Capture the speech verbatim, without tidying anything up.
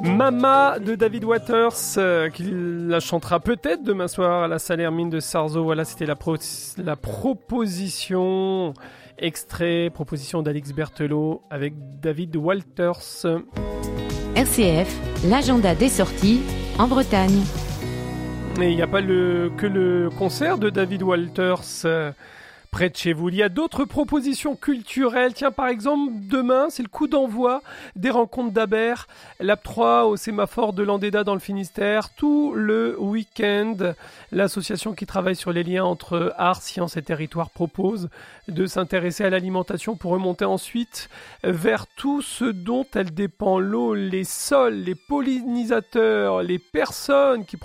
Mama de David Waters, euh, qui la chantera peut-être demain soir à la salle Hermine de Sarzeau. Voilà, c'était la, pro- la proposition, extrait, proposition d'Alix Berthelot avec David Walters. R C F, l'agenda des sorties en Bretagne. Et il n'y a pas le, que le concert de David Walters euh, près de chez vous. Il y a d'autres propositions culturelles. Tiens, par exemple, demain, c'est le coup d'envoi des rencontres d'Aber, l'A P trois au sémaphore de Landéda dans le Finistère. Tout le week-end, l'association qui travaille sur les liens entre art, science et territoire propose de s'intéresser à l'alimentation pour remonter ensuite vers tout ce dont elle dépend. L'eau, les sols, les pollinisateurs, les personnes qui